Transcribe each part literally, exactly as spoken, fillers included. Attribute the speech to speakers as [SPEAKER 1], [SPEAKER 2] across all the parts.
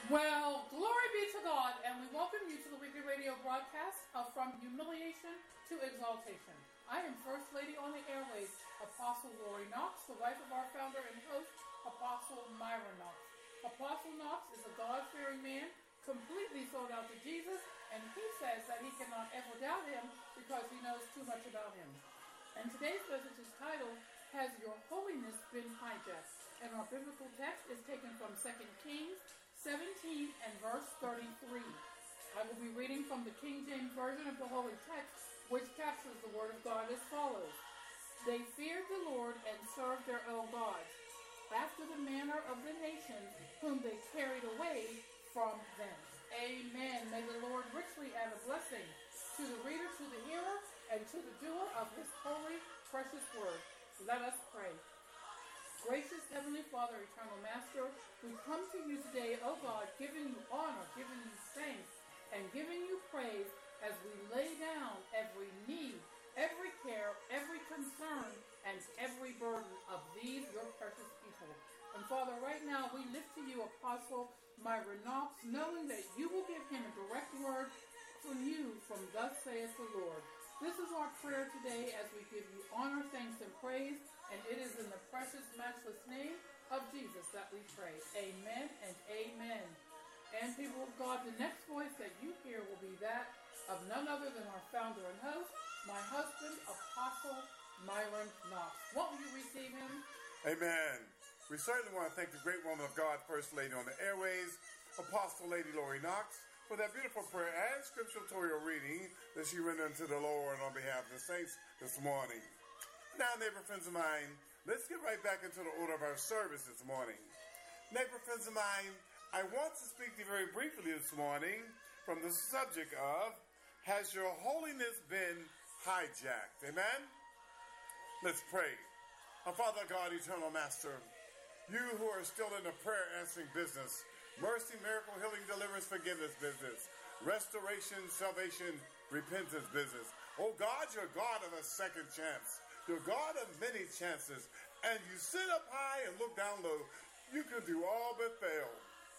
[SPEAKER 1] Well, glory be to God, and we welcome you to the weekly radio broadcast of From Humiliation to Exaltation. I am First Lady on the airways, Apostle Lori Knox, the wife of our founder and host, Apostle Myra Knox. Apostle Knox is a God-fearing man, completely sold out to Jesus, and he says that he cannot ever doubt him because he knows too much about him. And today's message is titled, Has Your Holiness Been Hijacked? And our biblical text is taken from Second Kings seventeen and verse thirty-three. I will be reading from the King James Version of the Holy Text, which captures the Word of God as follows. They feared the Lord and served their own gods, after the manner of the nations whom they carried away from them. Amen. May the Lord richly add a blessing to the reader, to the hearer, and to the doer of His holy, precious Word. Let us pray. Gracious Heavenly Father, Eternal Master, we come to you today, O God, giving you honor, giving you thanks, and giving you praise as we lay down every need, every care, every concern, and every burden of these your precious people. And Father, right now we lift to you Apostle Myra Knox, knowing that you will give him a direct word from you from thus saith the Lord. This is our prayer today as we give you honor, thanks, and praise, and it is in the precious, matchless name of Jesus that we pray. Amen and amen. And people of God, the next voice that you hear will be that of none other than our founder and host, my husband, Apostle Myron Knox. Won't you receive him?
[SPEAKER 2] Amen. We certainly want to thank the great woman of God, First Lady on the airways, Apostle Lady Lori Knox, for that beautiful prayer and scriptural reading that she rendered unto the Lord on behalf of the saints this morning. Now, neighbor friends of mine, let's get right back into the order of our service this morning. Neighbor friends of mine, I want to speak to you very briefly this morning from the subject of, Has your holiness been hijacked? Amen? Let's pray. Our Father God, Eternal Master, you who are still in the prayer answering business, mercy, miracle, healing, deliverance, forgiveness business, restoration, salvation, repentance business. Oh God, you're God of a second chance. You're God of many chances. And you sit up high and look down low. You can do all but fail.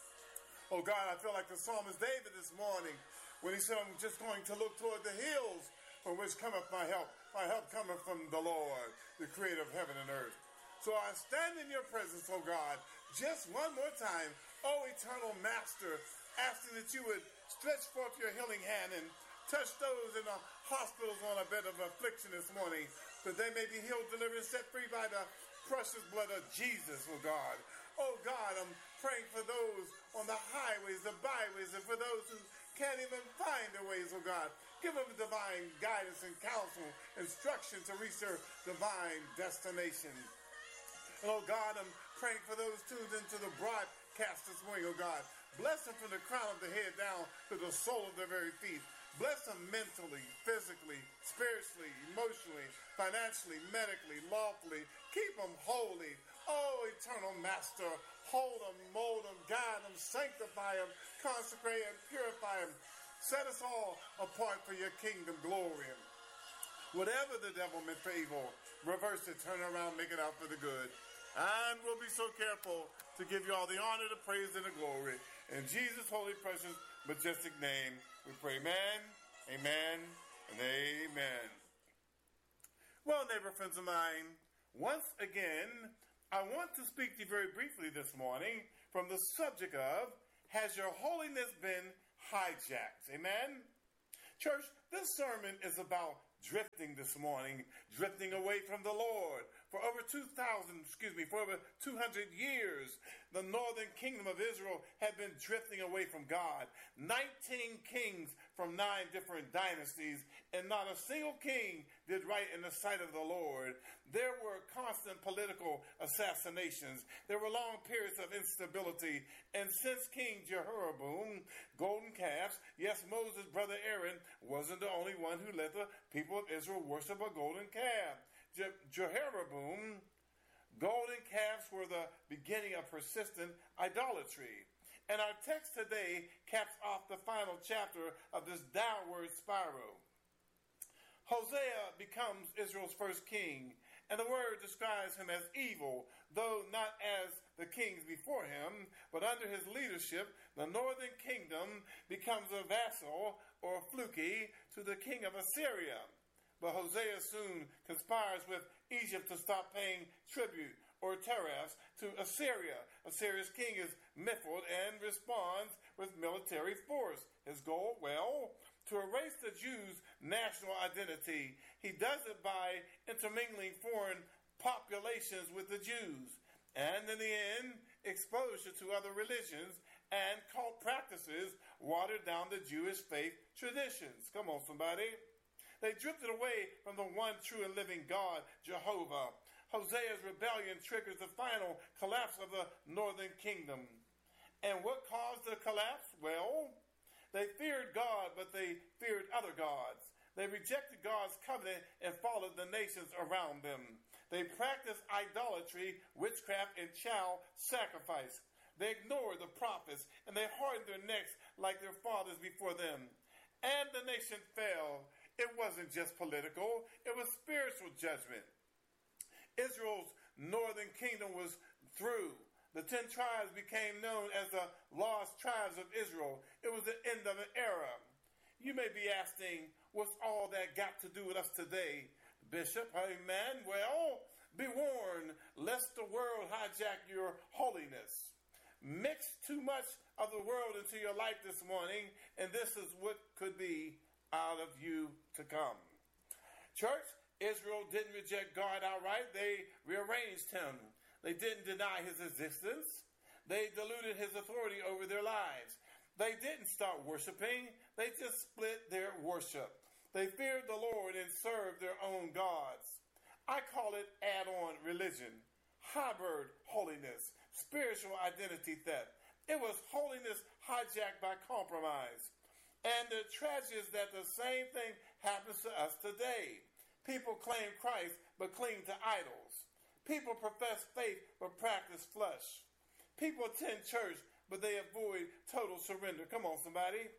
[SPEAKER 2] Oh God, I feel like the psalmist David this morning when he said, I'm just going to look toward the hills from which cometh my help. My help cometh from the Lord, the creator of heaven and earth. So I stand in your presence, oh God, just one more time, oh eternal Master, asking that you would stretch forth your healing hand and touch those in the hospitals on a bed of affliction this morning, that they may be healed, delivered, and set free by the precious blood of Jesus, oh God. Oh God, I'm praying for those on the highways, the byways, and for those who can't even find their ways, oh God. Give them divine guidance and counsel, instruction to reach their divine destination. Oh God, I'm praying for those tuned into the broadcast this morning, oh God. Bless them from the crown of the head down to the sole of their very feet. Bless them mentally, physically, spiritually, emotionally, financially, medically, lawfully. Keep them holy. Oh, eternal Master, hold them, mold them, guide them, sanctify them, consecrate and purify them. Set us all apart for your kingdom glory. Whatever the devil meant for evil, reverse it, turn around, make it out for the good. And we'll be so careful to give you all the honor, the praise, and the glory. In Jesus' holy, precious, majestic name, we pray amen, amen, and amen. Well, neighbor friends of mine, once again, I want to speak to you very briefly this morning from the subject of, Has your holiness been hijacked? Amen? Church, this sermon is about drifting this morning, drifting away from the Lord. For over two thousand, excuse me, for over two hundred years, the northern kingdom of Israel had been drifting away from God. nineteen kings from nine different dynasties, and not a single king did right in the sight of the Lord. There were constant political assassinations. There were long periods of instability. And since King Jehoram, golden calves, yes, Moses' brother Aaron wasn't the only one who let the people of Israel worship a golden calf. Je- Jehoram, golden calves were the beginning of persistent idolatry. And our text today caps off the final chapter of this downward spiral. Hosea becomes Israel's first king, and the word describes him as evil, though not as the kings before him, but under his leadership, the northern kingdom becomes a vassal or fluky to the king of Assyria. But Hosea soon conspires with Egypt to stop paying tribute or tariffs to Assyria. Assyria's king is miffled and responds with military force. His goal, well, to erase the Jews' national identity. He does it by intermingling foreign populations with the Jews, and in the end, exposure to other religions and cult practices watered down the Jewish faith traditions. Come on, somebody. They drifted away from the one true and living God, Jehovah. Hosea's rebellion triggers the final collapse of the northern kingdom. And what caused the collapse? Well, they feared God, but they feared other gods. They rejected God's covenant and followed the nations around them. They practiced idolatry, witchcraft, and child sacrifice. They ignored the prophets, and they hardened their necks like their fathers before them. And the nation fell. It wasn't just political, it was spiritual judgment. Israel's northern kingdom was through. The ten tribes became known as the lost tribes of Israel. It was the end of an era. You may be asking, what's all that got to do with us today, Bishop? Amen. Well, be warned, lest the world hijack your holiness. Mix too much of the world into your life this morning, and this is what could be out of you to come. Church, Israel didn't reject God outright. They rearranged him. They didn't deny his existence. They diluted his authority over their lives. They didn't stop worshiping. They just split their worship. They feared the Lord and served their own gods. I call it add-on religion, hybrid holiness, spiritual identity theft. It was holiness hijacked by compromise. And the tragedy is that the same thing happens to us today. People claim Christ but cling to idols. People profess faith but practice flesh. People attend church but they avoid total surrender. Come on, somebody.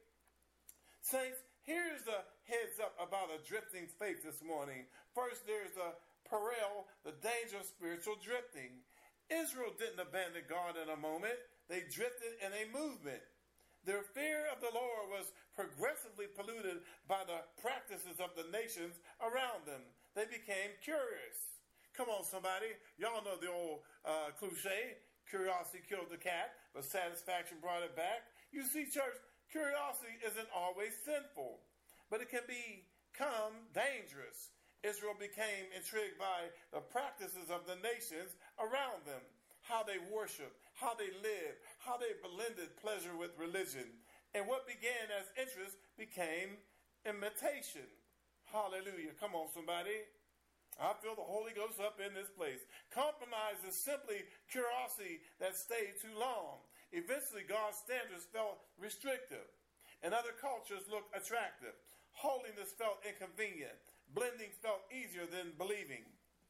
[SPEAKER 2] Saints, here's a heads up about a drifting faith this morning. First, there's the peril, the danger of spiritual drifting. Israel didn't abandon God in a moment. They drifted in a movement. Their fear of the Lord was progressively polluted by the practices of the nations around them. They became curious. Come on, somebody. Y'all know the old uh, cliche, curiosity killed the cat, but satisfaction brought it back. You see, church, curiosity isn't always sinful, but it can become dangerous. Israel became intrigued by the practices of the nations around them, how they worship, how they live, how they blended pleasure with religion. And what began as interest became imitation. Hallelujah. Come on, somebody. I feel the Holy Ghost up in this place. Compromise is simply curiosity that stayed too long. Eventually, God's standards felt restrictive, and other cultures looked attractive. Holiness felt inconvenient. Blending felt easier than believing.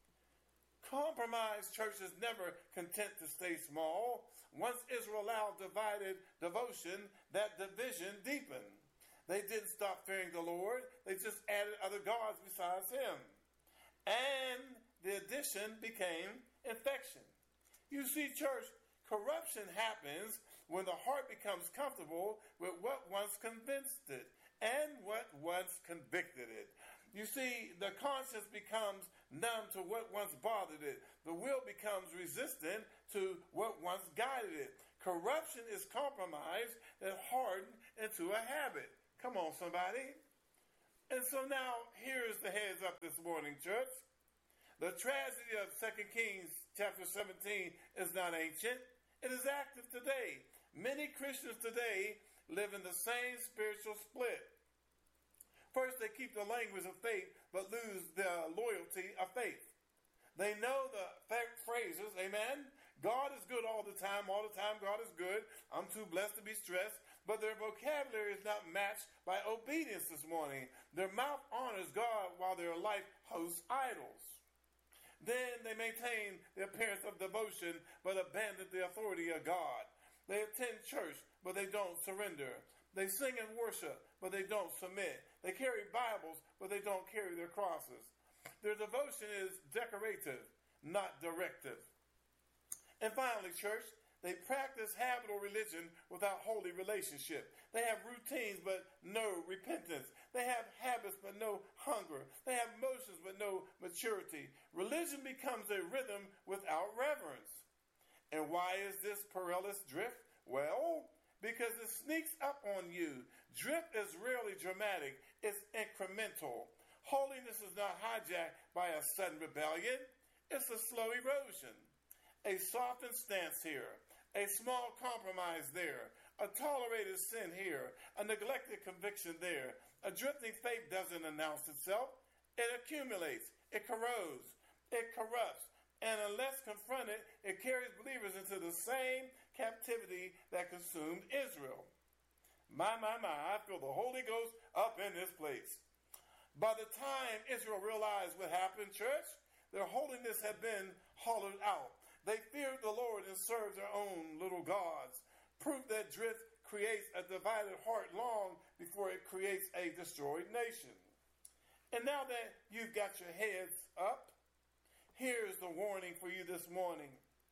[SPEAKER 2] Compromised churches never content to stay small. Once Israel allowed divided devotion, that division deepened. They didn't stop fearing the Lord. They just added other gods besides him. And the addition became infection. You see, church, corruption happens when the heart becomes comfortable with what once convinced it and what once convicted it. You see, the conscience becomes numb to what once bothered it. The will becomes resistant to what once guided it. Corruption is compromise that hardened into a habit. Come on, somebody. And so now, here's the heads up this morning, church. The tragedy of Second Kings chapter seventeen is not ancient. It is active today. Many Christians today live in the same spiritual split. First, they keep the language of faith, but lose the loyalty of faith. They know the phrases, amen? God is good all the time, all the time God is good. I'm too blessed to be stressed. But their vocabulary is not matched by obedience this morning. Their mouth honors God while their life hosts idols. Then they maintain the appearance of devotion, but abandon the authority of God. They attend church, but they don't surrender. They sing and worship, but they don't submit. They carry Bibles, but they don't carry their crosses. Their devotion is decorative, not directive. And finally, church, they practice habitual religion without holy relationship. They have routines but no repentance. They have habits but no hunger. They have motions but no maturity. Religion becomes a rhythm without reverence. And why is this perilous drift? Well, because it sneaks up on you. Drift is rarely dramatic. It's incremental. Holiness is not hijacked by a sudden rebellion. It's a slow erosion. A softened stance here. A small compromise there, a tolerated sin here, a neglected conviction there. A drifting faith doesn't announce itself. It accumulates, it corrodes, it corrupts, and unless confronted, it carries believers into the same captivity that consumed Israel. My, my, my, I feel the Holy Ghost up in this place. By the time Israel realized what happened, church, their holiness had been hollowed out. They feared the Lord and served their own little gods. Proof that drift creates a divided heart long before it creates a destroyed nation. And now that you've got your heads up, here's the warning for you this morning.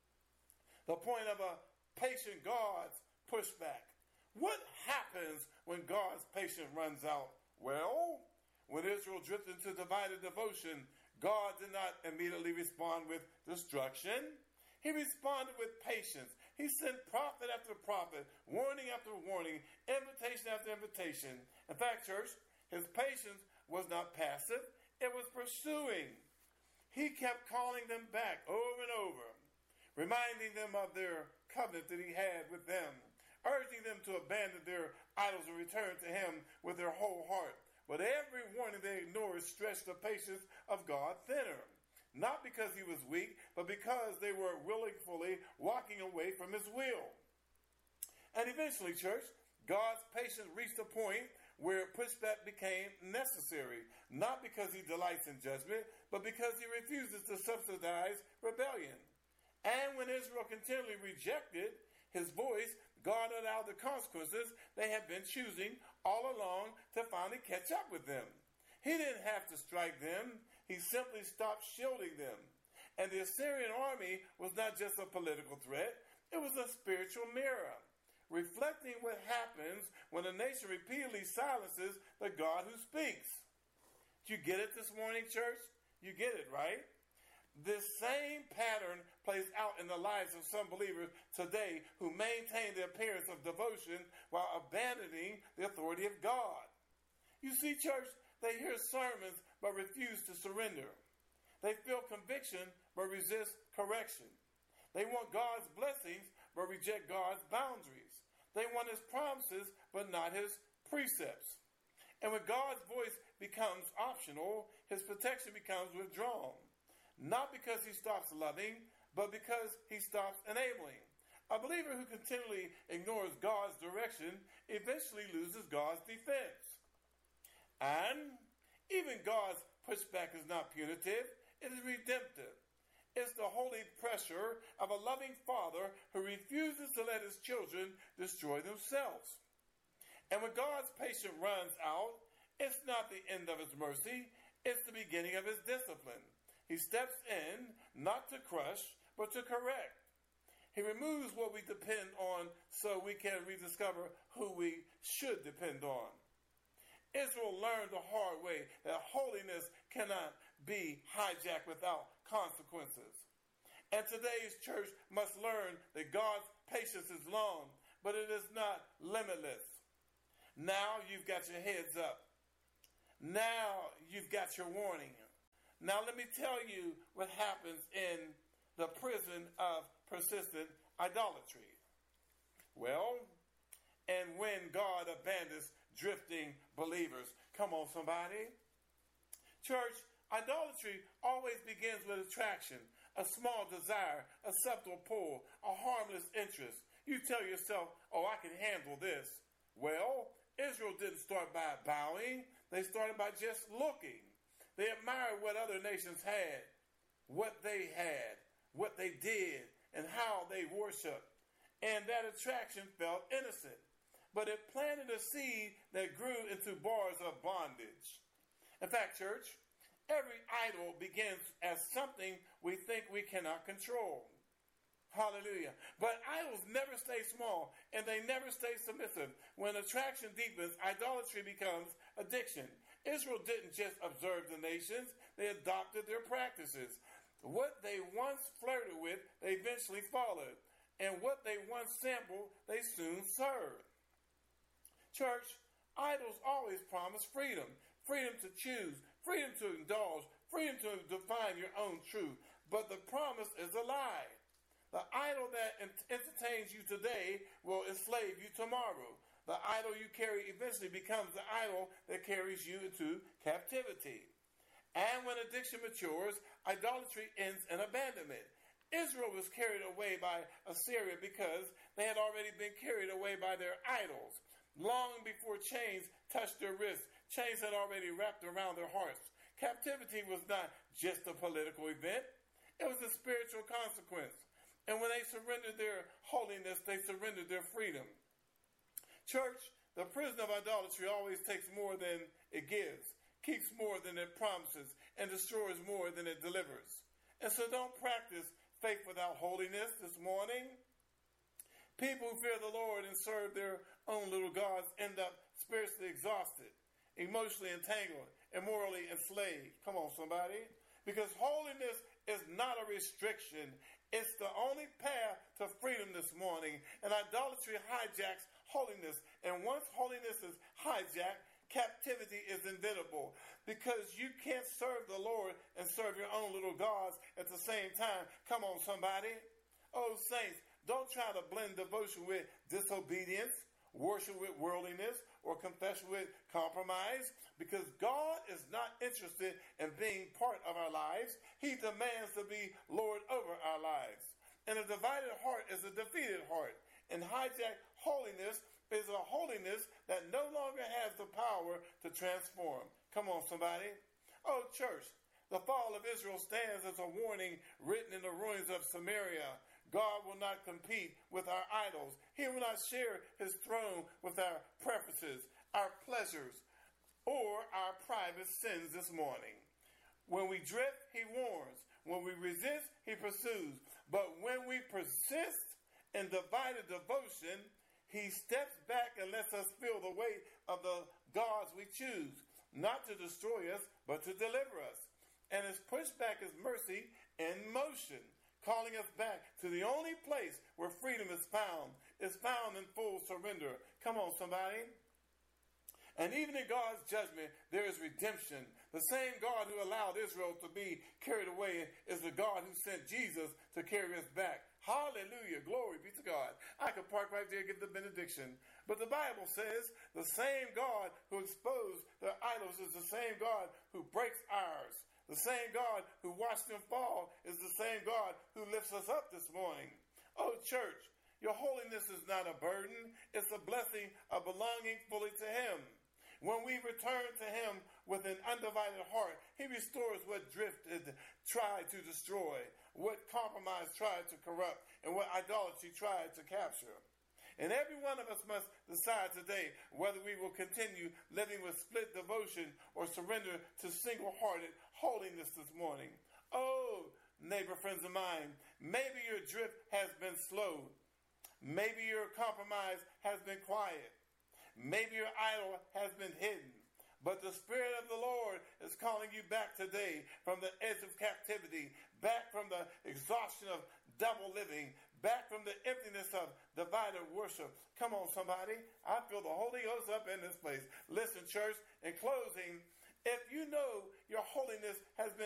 [SPEAKER 2] The point of a patient God's pushback. What happens when God's patience runs out? Well, when Israel drifted into divided devotion, God did not immediately respond with destruction. He responded with patience. He sent prophet after prophet, warning after warning, invitation after invitation. In fact, church, his patience was not passive. It was pursuing. He kept calling them back over and over, reminding them of their covenant that he had with them, urging them to abandon their idols and return to him with their whole heart. But every warning they ignored stretched the patience of God thinner. Not because he was weak, but because they were willingly walking away from his will. And eventually, church, God's patience reached a point where pushback became necessary, not because he delights in judgment, but because he refuses to subsidize rebellion. And when Israel continually rejected his voice, God allowed the consequences they had been choosing all along to finally catch up with them. He didn't have to strike them. He simply stopped shielding them. And the Assyrian army was not just a political threat. It was a spiritual mirror, reflecting what happens when a nation repeatedly silences the God who speaks. Do you get it this morning, church? You get it, right? This same pattern plays out in the lives of some believers today who maintain the appearance of devotion while abandoning the authority of God. You see, church, they hear sermons but refuse to surrender. They feel conviction but resist correction. They want God's blessings but reject God's boundaries. They want his promises but not his precepts. And when God's voice becomes optional, his protection becomes withdrawn. Not because he stops loving, but because he stops enabling. A believer who continually ignores God's direction eventually loses God's defense. And even God's pushback is not punitive, it is redemptive. It's the holy pressure of a loving father who refuses to let his children destroy themselves. And when God's patience runs out, it's not the end of his mercy, it's the beginning of his discipline. He steps in, not to crush, but to correct. He removes what we depend on so we can rediscover who we should depend on. Israel learned the hard way that holiness cannot be hijacked without consequences. And today's church must learn that God's patience is long, but it is not limitless. Now you've got your heads up. Now you've got your warning. Now let me tell you what happens in the prison of persistent idolatry. Well, and when God abandons drifting believers. Come on, somebody. Church, idolatry always begins with attraction, a small desire, a subtle pull, a harmless interest. You tell yourself, oh, I can handle this. Well, Israel didn't start by bowing. They started by just looking. They admired what other nations had, what they had, what they did, and how they worshiped. And that attraction felt innocent. But it planted a seed that grew into bars of bondage. In fact, church, every idol begins as something we think we cannot control. Hallelujah. But idols never stay small, and they never stay submissive. When attraction deepens, idolatry becomes addiction. Israel didn't just observe the nations, they adopted their practices. What they once flirted with, they eventually followed. And what they once sampled, they soon served. Church, idols always promise freedom. Freedom to choose, freedom to indulge, freedom to define your own truth. But the promise is a lie. The idol that entertains you today will enslave you tomorrow. The idol you carry eventually becomes the idol that carries you into captivity. And when addiction matures, idolatry ends in abandonment. Israel was carried away by Assyria because they had already been carried away by their idols. Long before chains touched their wrists, chains had already wrapped around their hearts. Captivity was not just a political event. It was a spiritual consequence. And when they surrendered their holiness, they surrendered their freedom. Church, the prison of idolatry always takes more than it gives, keeps more than it promises, and destroys more than it delivers. And so don't practice faith without holiness this morning. People who fear the Lord and serve their own little gods end up spiritually exhausted, emotionally entangled, and morally enslaved. Come on, somebody. Because holiness is not a restriction. It's the only path to freedom this morning. And idolatry hijacks holiness. And once holiness is hijacked, captivity is inevitable. Because you can't serve the Lord and serve your own little gods at the same time. Come on, somebody. Oh, saints, don't try to blend devotion with disobedience, worship with worldliness, or confession with compromise. Because God is not interested in being part of our lives. He demands to be Lord over our lives. And a divided heart is a defeated heart. And hijacked holiness is a holiness that no longer has the power to transform. Come on, somebody. Oh, church, the fall of Israel stands as a warning written in the ruins of Samaria. God will not compete with our idols. He will not share his throne with our preferences, our pleasures, or our private sins this morning. When we drift, he warns. When we resist, he pursues. But when we persist in divided devotion, he steps back and lets us feel the weight of the gods we choose, not to destroy us, but to deliver us. And has pushed back his mercy in motion, calling us back to the only place where freedom is found, is found in full surrender. Come on, somebody. And even in God's judgment, there is redemption. The same God who allowed Israel to be carried away is the God who sent Jesus to carry us back. Hallelujah. Glory be to God. I could park right there and give the benediction. But the Bible says the same God who exposed their idols is the same God who breaks ours. The same God who watched them fall is the same God who lifts us up this morning. Oh, church, your holiness is not a burden. It's a blessing of belonging fully to him. When we return to him with an undivided heart, he restores what drifted, tried to destroy, what compromise tried to corrupt, and what idolatry tried to capture. And every one of us must decide today whether we will continue living with split devotion or surrender to single-hearted holiness this morning. Oh, neighbor friends of mine, maybe your drift has been slow. Maybe your compromise has been quiet. Maybe your idol has been hidden. But the Spirit of the Lord is calling you back today from the edge of captivity, back from the exhaustion of double living, back from the emptiness of divided worship. Come on, somebody. I feel the Holy Ghost up in this place. Listen, church, in closing, if you know your holiness has been